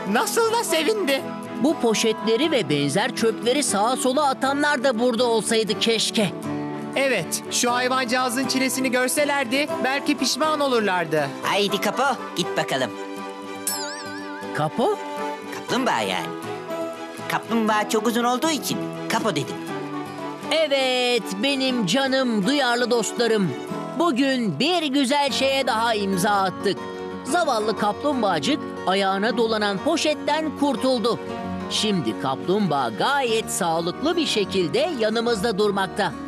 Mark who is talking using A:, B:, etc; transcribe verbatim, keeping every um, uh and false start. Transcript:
A: Nasıl da sevindi.
B: Bu poşetleri ve benzer çöpleri sağa sola atanlar da burada olsaydı keşke.
A: Evet, şu hayvancağızın çilesini görselerdi belki pişman olurlardı.
C: Haydi Kapo, git bakalım.
B: Kapo?
C: Kaplumbağa yani. Kaplumbağa çok uzun olduğu için Kapo dedim.
B: Evet, benim canım duyarlı dostlarım. Bugün bir güzel şeye daha imza attık. Zavallı kaplumbağacık ayağına dolanan poşetten kurtuldu. Şimdi kaplumbağa gayet sağlıklı bir şekilde yanımızda durmakta.